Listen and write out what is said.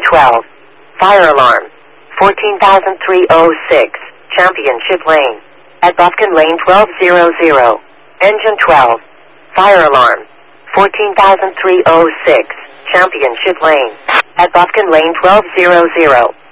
12. Fire alarm. 14,306. Championship lane. At Bufkin Lane 1200. Engine 12. Fire alarm. 14,306. Championship lane. At Bufkin Lane 1200.